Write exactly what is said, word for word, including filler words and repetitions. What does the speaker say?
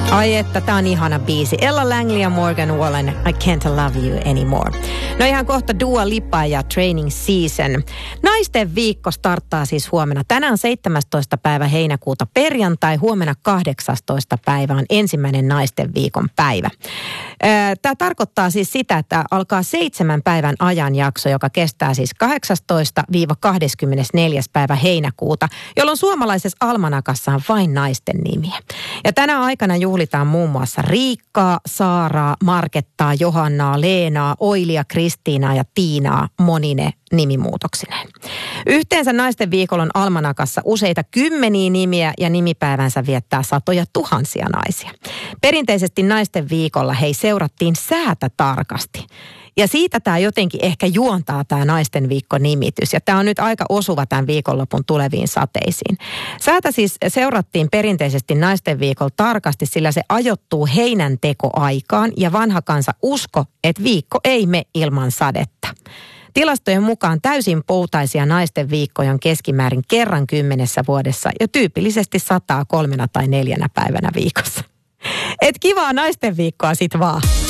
Ai että, tää on ihana biisi. Ella Langley ja Morgan Wallen, I Can't Love You Anymore. No ihan kohta Dua Lipa ja Training Season. Naisten viikko starttaa siis huomenna. Tänään seitsemästoista päivä heinäkuuta perjantai, huomenna kahdeksastoista päivä on ensimmäinen naisten viikon päivä. Tämä tarkoittaa siis sitä, että alkaa seitsemän päivän ajanjakso, joka kestää siis kahdeksastoista kahdeskymmenesneljäs päivä heinäkuuta, jolloin suomalaisessa almanakassa on vain naisten nimiä. Ja tänä aikana juhlitaan muun muassa Riikkaa, Saaraa, Markettaa, Johannaa, Leenaa, Oilia, Kristiinaa ja Tiinaa monine nimimuutoksineen. Yhteensä naisten viikolla on almanakassa useita kymmeniä nimiä ja nimipäivänsä viettää satoja tuhansia naisia. Perinteisesti naisten viikolla hei seurattiin säätä tarkasti. Ja siitä tämä jotenkin ehkä juontaa tämä naisten viikko-nimitys. Ja tämä on nyt aika osuva tämän viikonlopun tuleviin sateisiin. Säätä siis seurattiin perinteisesti naisten viikolla tarkasti, sillä se ajoittuu heinäntekoaikaan ja vanha kansa usko, että viikko ei mene ilman sadetta. Tilastojen mukaan täysin poutaisia naisten viikkoja on keskimäärin kerran kymmenessä vuodessa ja tyypillisesti sataa kolmena tai neljänä päivänä viikossa. Et kivaa naisten viikkoa sit vaan.